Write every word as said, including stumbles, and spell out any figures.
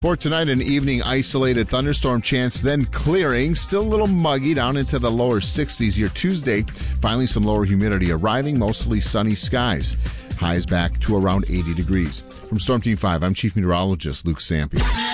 For tonight, an evening isolated thunderstorm chance, then clearing. Still a little muggy down into the lower sixties. Your Tuesday, finally some lower humidity arriving, mostly sunny skies. Highs back to around eighty degrees. From Storm Team five, I'm Chief Meteorologist Luke Sampe.